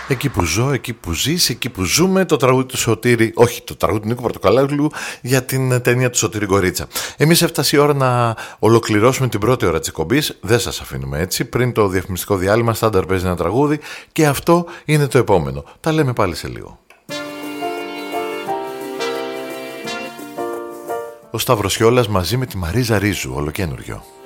Εκεί που ζω, εκεί που ζεις, εκεί που ζούμε, το τραγούδι του Σωτήρη, όχι το τραγούδι του Νίκου Πορτοκαλάγλου για την ταινία του Σωτήρη Γκορίτσα. Εμείς έφτασε η ώρα να ολοκληρώσουμε την πρώτη ώρα της εκπομπής. Δεν σας αφήνουμε έτσι. Πριν το διαφημιστικό διάλειμμα, στάνταρ παίζει ένα τραγούδι και αυτό είναι το επόμενο. Τα λέμε πάλι σε λίγο. Ο Σταυροσιόλας μαζί με τη Μαρίζα Ρίζου, ολοκένουργιο.